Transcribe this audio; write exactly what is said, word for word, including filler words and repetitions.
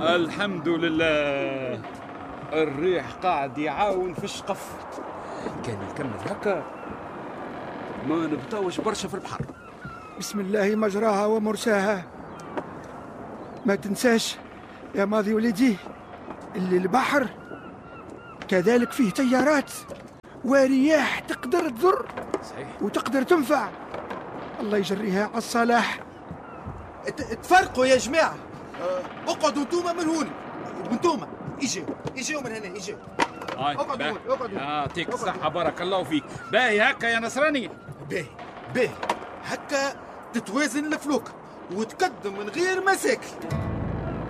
الحمد لله، الريح قاعد يعاون في الشقف. كان نكمل هكا ما نبطاوش برشا في البحر. بسم الله مجراها ومرساها. ما تنساش يا ماضي ولدي اللي البحر كذلك فيه تيارات ورياح تقدر تضر صحيح وتقدر تنفع. الله يجريها على الصلاح. تفرقوا يا جماعة، اقعدوا انتوما من هون وانتوما اجيو اجيو من هنا اجيو. اقعدوا هون اقعدوا. يعطيك الصحة بارك الله فيك. باهي هكا يا نصراني. باهي باهي هكا تتوازن الفلوك وتقدم من غير مشاكل.